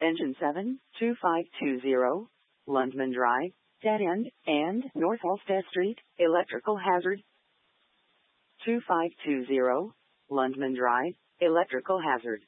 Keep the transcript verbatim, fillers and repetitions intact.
Engine seven, two five two zero, Lundman Drive, dead end, and North Halstead Street, electrical hazard. two five two zero, Lundman Drive, electrical hazard.